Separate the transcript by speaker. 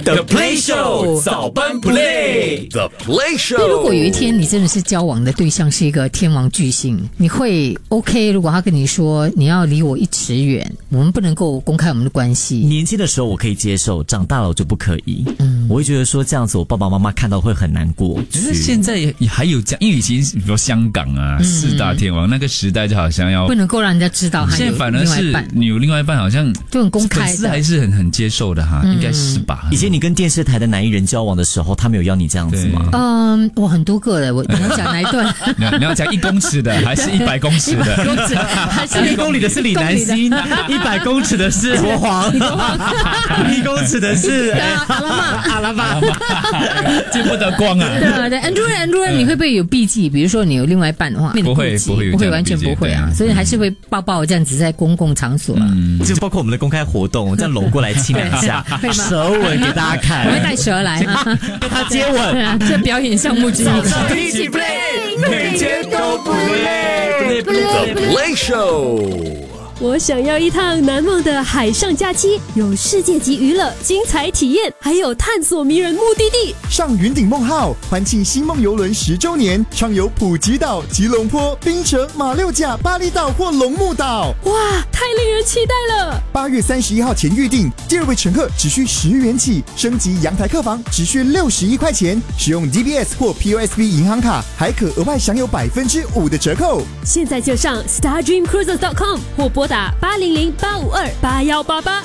Speaker 1: The Play Show 早班 Play The Play Show。
Speaker 2: 那如果有一天你真的是交往的对象是一个天王巨星，你会 OK？ 如果他跟你说你要离我1尺远，我们不能够公开我们的关系。
Speaker 3: 年轻的时候我可以接受，长大了我就不可以。我会觉得说这样子我爸爸妈妈看到会很难过。
Speaker 4: 可是现在也还有这样，因为以前比如说香港啊四大天王那个时代就好像要
Speaker 2: 不能够让人家知道他有
Speaker 4: 现在反而是
Speaker 2: 另外一半，
Speaker 4: 你有另外一半好像
Speaker 2: 就很公开的
Speaker 4: 粉丝还是很接受的哈，应该是吧？
Speaker 3: 以前你跟电视台的男艺人交往的时候，他们有要你这样子吗？
Speaker 2: 我很多个的，你要讲哪一段？
Speaker 4: 你要讲1公尺的还是100公尺的
Speaker 2: 100公尺还是
Speaker 3: 1公里的是李南星，100公尺的是国皇，1公尺的是
Speaker 2: 阿拉玛，
Speaker 4: 见不得光啊！
Speaker 2: 对 ，Andrew， 你会不会有避忌？比如说你有另外一半的话，
Speaker 4: 不会
Speaker 2: 完全不会啊，所以还是会抱这样子在公共场所啊，
Speaker 3: 就包括我们的公开活动，这样搂过来亲两下，舌吻给大家看，
Speaker 2: 我会带蛇来，
Speaker 3: 跟他接吻，
Speaker 2: 这表演项目之一。
Speaker 1: 一起 play， 每天都不累。The Play Show。
Speaker 5: 我想要一趟难忘的海上假期，有世界级娱乐、精彩体验，还有探索迷人目的地。
Speaker 6: 上云顶梦号，欢庆星梦邮轮10周年，畅游普吉岛、吉隆坡、槟城、马六甲、巴厘岛或龙目岛。
Speaker 5: 哇，太令人期待了
Speaker 6: ！8月31号前预定，第2位乘客只需10元起，升级阳台客房只需61块钱，使用 DBS 或 POSB 银行卡，还可额外享有5%的折扣。
Speaker 5: 现在就上 StarDreamCruises.com 或拨打800-852-8188